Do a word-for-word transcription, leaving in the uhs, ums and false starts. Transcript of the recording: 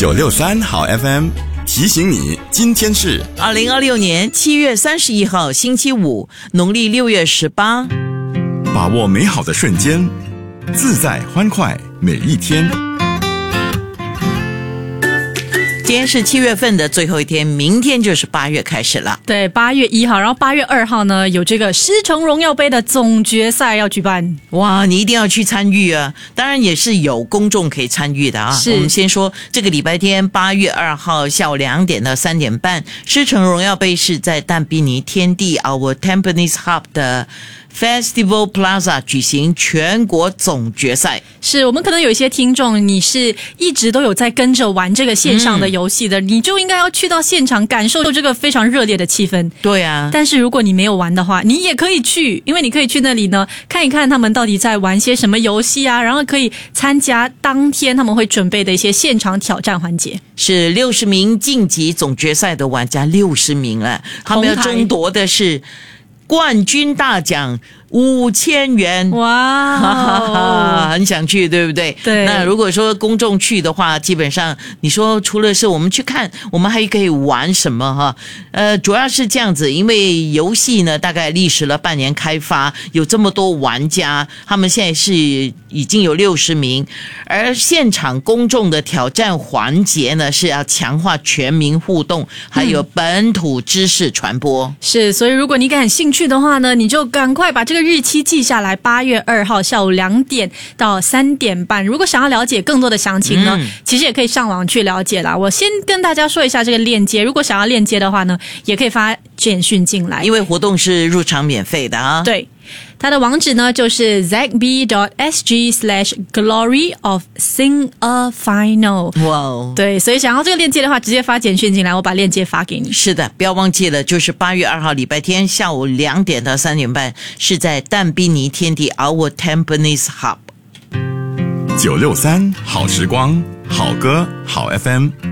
九六三好 F M 提醒你，今天是二零二六年七月三十一号星期五，农历六月十八。 把握美好的瞬间，自在欢快每一天。 今天是七月份的最后一天，明天就是八月开始了。 对，八月一号，然后八月二号呢，有这个狮城荣耀杯的总决赛要举办。 哇，你一定要去参与啊！当然也是有公众可以参与的啊。 是， 我们先说这个礼拜天八月二号下午两点到三点半，狮城荣耀杯是在淡滨尼天地 Our Tampines Hub 的Festival Plaza 举行全国总决赛。 是，我们可能有一些听众，你是一直都有在跟着玩这个线上的游戏的，嗯、你就应该要去到现场感受这个非常热烈的气氛。 对啊， 但是如果你没有玩的话，你也可以去，因为你可以去那里呢看一看他们到底在玩些什么游戏啊，然后可以参加当天他们会准备的一些现场挑战环节。 是六十名晋级总决赛的玩家，六十名了，他们要争夺的是冠军大奖五千元。 哇、哦， 很想去，对不对？ 对。 那如果说公众去的话，基本上你说除了是我们去看，我们还可以玩什么哈？呃，主要是这样子，因为游戏呢大概历时了半年开发，有这么多玩家，他们现在是已经有六十名，而现场公众的挑战环节呢是要强化全民互动，还有本土知识传播。 嗯、是，所以如果你感兴趣的话呢，你就赶快把这个日期记下来，八月二号下午两点到三点半。如果想要了解更多的详情呢、嗯、其实也可以上网去了解啦。我先跟大家说一下这个链接，如果想要链接的话呢，也可以发简讯进来， 因为活动是入场免费的啊。 对，它的网址呢就是 zagb.sg slash glory of sing a final。 哇， 对，所以想要这个链接的话，直接发简讯进来，我把链接发给你。 是的，不要忘记了，就是八月二号礼拜天下午两点到三点半，是在淡滨尼天地 Our Tampines Hub。 九六三好时光，好歌好 F M。